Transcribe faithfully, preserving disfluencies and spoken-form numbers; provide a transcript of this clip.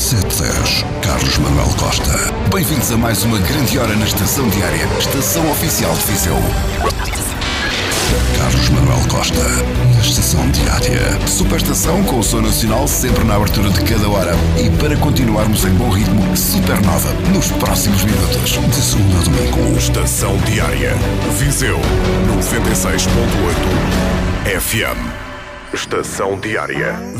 sete dez, Carlos Manuel Costa. Bem-vindos a mais uma grande hora na Estação Diária, estação oficial de Viseu. Carlos Manuel Costa, na Estação Diária. Superestação com o som nacional sempre na abertura de cada hora. E para continuarmos em bom ritmo, Supernova nos próximos minutos. De segunda a domingo. Estação Diária. Viseu noventa e seis ponto oito F M. Estação Diária.